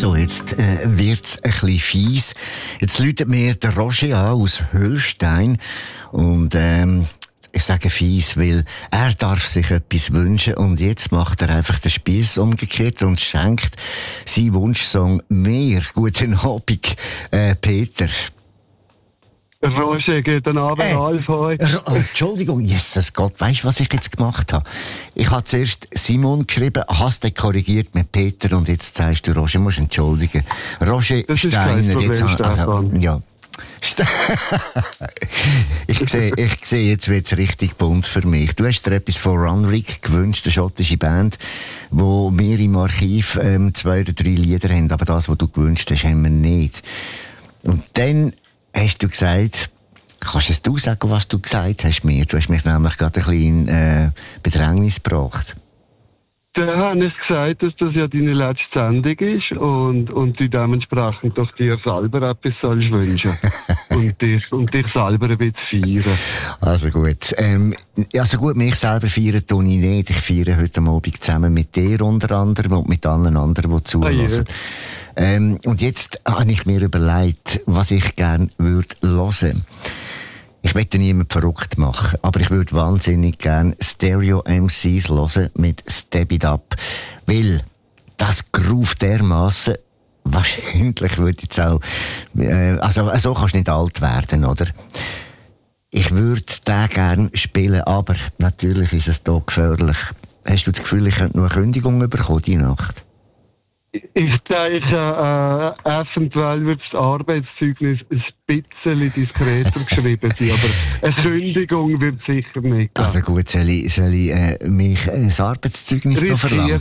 Also, jetzt wird's ein bisschen fies. Jetzt läutet mir der Roger an aus Höllstein und ich sage fies, weil er darf sich etwas wünschen und jetzt macht er einfach den Spieß umgekehrt und schenkt seinen Wunschsong mir. Guten Abend, Peter. Roger, guten Abend, Alf. Entschuldigung, Jesus Gott, weisst du, was ich jetzt gemacht habe? Ich habe zuerst Simon geschrieben, hast den korrigiert mit Peter und jetzt sagst du, Roger, musst entschuldigen. Roger das Steiner, jetzt ja. Ich sehe, jetzt wird's richtig bunt für mich. Du hast dir etwas von Runrig gewünscht, eine schottische Band, wo wir im Archiv 2 oder 3 Lieder haben, aber das, was du gewünscht hast, haben wir nicht. Und dann hast du gesagt, kannst du sagen, was du gesagt hast mir? Du hast mich nämlich gerade ein bisschen in Bedrängnis gebracht. Dann habe ich gesagt, dass das ja deine letzte Sendung ist und du dementsprechend doch dir selber etwas sollst wünschen und dich selber ein bisschen feiern. Also gut, mich selber feiern tue ich nicht. Ich feiere heute Abend zusammen mit dir unter anderem und mit allen anderen, die zuhören. Und jetzt habe ich mir überlegt, was ich gerne würde hören. Ich möchte niemanden verrückt machen, aber ich würde wahnsinnig gerne Stereo MCs hören mit Step It Up, weil das Groove dermassen, wahrscheinlich würde jetzt auch, also so kannst du nicht alt werden, oder? Ich würde den gerne spielen, aber natürlich ist es da gefährlich. Hast du das Gefühl, ich könnte noch eine Kündigung bekommen die Nacht? Ich denke, eventuell wird das Arbeitszeugnis ein bisschen diskreter geschrieben sein, aber eine Kündigung wird sicher nicht geben. Also gut, soll ich mich ein Arbeitszeugnis noch verlangen?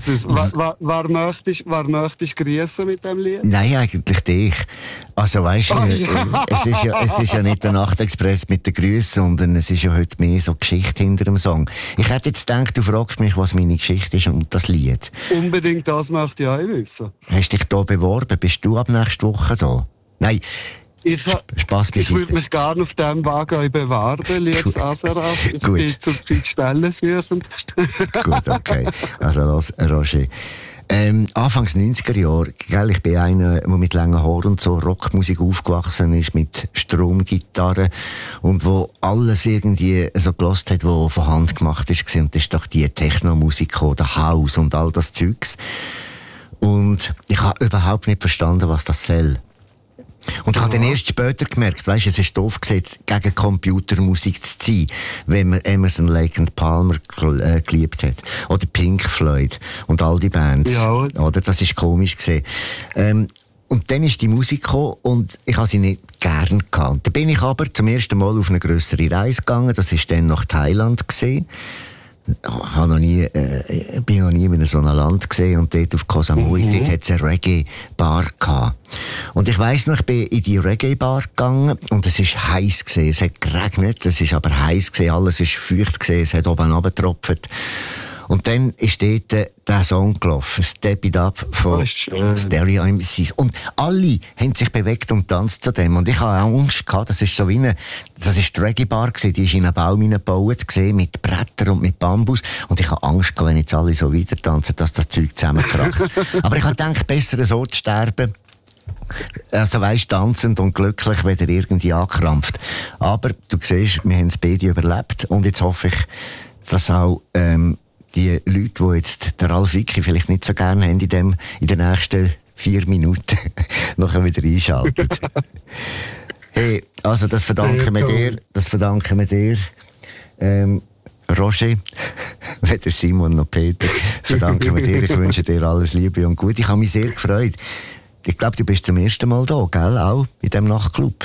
Wer möchtest du grüßen mit dem Lied? Nein, eigentlich dich. Also weisst du, es ist ja nicht der Nachtexpress mit den Grüßen, sondern es ist ja heute mehr so Geschichte hinter dem Song. Ich hätte jetzt gedacht, du fragst mich, was meine Geschichte ist und das Lied. Unbedingt, das möchte ich auch wissen. Hast du dich da beworben? Bist du ab nächster Woche da? Nein. Spaß beiseite. Ich würde mich gerne auf diesem Wagen bewerben, liebes Azaraf. Ich bin zurzeit stellensuchend. Gut, okay. Also Roger. Anfangs 90er Jahre, gell, ich bin einer, der mit langen Haaren und so Rockmusik aufgewachsen ist, mit Stromgitarre und wo alles irgendwie so gelost hat, wo von Hand gemacht ist. Und das ist doch die Techno-Musik, der House und all das Zeugs. Und ich habe überhaupt nicht verstanden, was das soll. Und ich habe dann erst später gemerkt, weisst, es ist doof gesagt, gegen Computermusik zu ziehen, wenn man Emerson, Lake and Palmer geliebt hat. Oder Pink Floyd und all die Bands. Ja. Oder? Das ist komisch gesehen. Und dann ist die Musik gekommen und ich habe sie nicht gern gehabt. Dann bin ich aber zum ersten Mal auf eine grössere Reise gegangen. Das war dann nach Thailand gesehen. Bin noch nie in so einem Land gesehen und dort auf Koh Samui, dort hat es eine Reggae-Bar gehabt. Und ich weiss noch, ich bin in die Reggae-Bar gegangen und es ist heiß gewesen. Es hat geregnet, es ist aber heiß gewesen, alles ist feucht gewesen, es hat oben runtergetropft. Und dann ist dort der Song gelaufen, Step It Up von Stereo MCs. Und alle haben sich bewegt und tanzt zu dem. Und ich habe auch Angst gehabt, das ist so wie das ist die Reggae-Bar gewesen, die ist in einen Baum hineingebaut gewesen, mit Brettern und mit Bambus. Und ich habe Angst gehabt, wenn jetzt alle so weiter tanzen, dass das Zeug zusammenkracht. Aber ich habe gedacht, besser so zu sterben. Also weisst, tanzend und glücklich, wenn er irgendwie ankrampft. Aber du siehst, wir haben es beide überlebt. Und jetzt hoffe ich, dass auch, die Leute, die jetzt der Ralf Wicki vielleicht nicht so gerne haben, in den nächsten 4 Minuten nachher wieder einschalten. Hey, also das verdanken wir dir. Roger, weder Simon noch Peter, verdanken wir dir. Ich wünsche dir alles Liebe und Gute. Ich habe mich sehr gefreut. Ich glaube, du bist zum ersten Mal da, gell? Auch in diesem Nachtclub.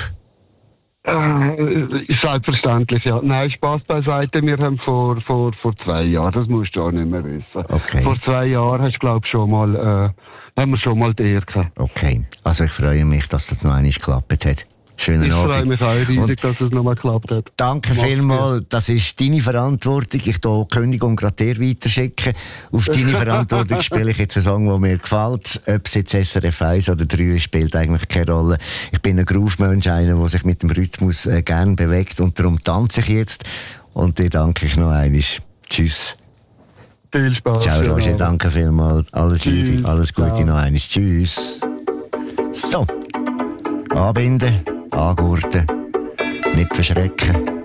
Selbstverständlich, ja. Nein, Spaß beiseite. Wir haben vor 2 Jahren, das musst du auch nicht mehr wissen. Okay. Vor 2 Jahren hast du, glaube ich, haben wir schon mal die Ehre gehabt. Okay. Also ich freue mich, dass das noch einmal geklappt hat. Schönen Abend. Ich freue mich auch riesig, dass es nochmal geklappt hat. Danke vielmals. Das ist deine Verantwortung. Ich hier die Kündigung gerade dir weiterschicken. Auf deine Verantwortung spiele ich jetzt einen Song, der mir gefällt. Ob es jetzt SRF 1 oder 3 ist, spielt eigentlich keine Rolle. Ich bin ein Groove-Mensch, einer, der sich mit dem Rhythmus gerne bewegt. Und darum tanze ich jetzt. Und dir danke ich noch einmal. Tschüss. Viel Spaß. Ciao Roger, danke vielmals. Alles Liebe, alles Gute noch einmal. Tschüss. So. Anbinden, angurten, nicht verschrecken.